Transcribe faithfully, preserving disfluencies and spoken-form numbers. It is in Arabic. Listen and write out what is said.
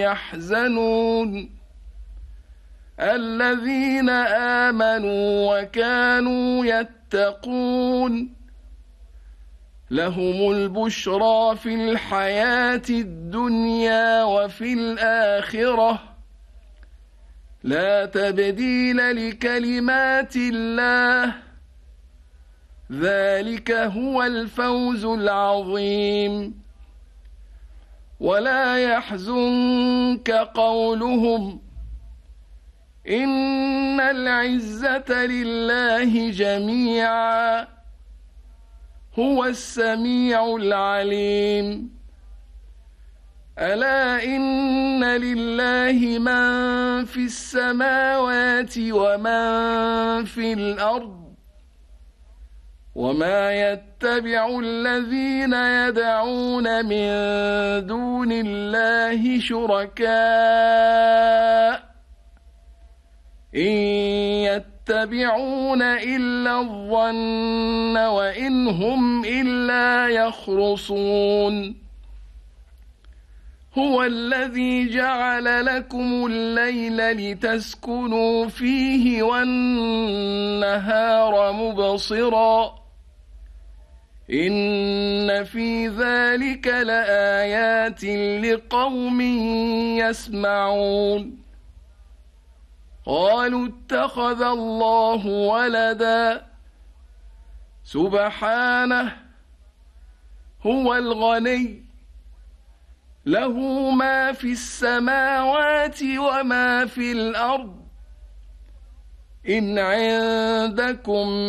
يحزنون الذين آمنوا وكانوا يتقون لهم البشرى في الحياة الدنيا وفي الآخرة لا تبديل لكلمات الله ذلك هو الفوز العظيم ولا يحزنك قولهم إن العزة لله جميعا هو السميع العليم ألا إن لله من في السماوات ومن في الأرض وما يتبع الذين يدعون من دون الله شركاء إن يتبعون إلا الظن وإن هم إلا يخرصون هو الذي جعل لكم الليل لتسكنوا فيه والنهار مبصرا إن في ذلك لآيات لقوم يسمعون قالوا اتخذ الله ولدا سبحانه هو الغني له ما في السماوات وما في الأرض إن عندكم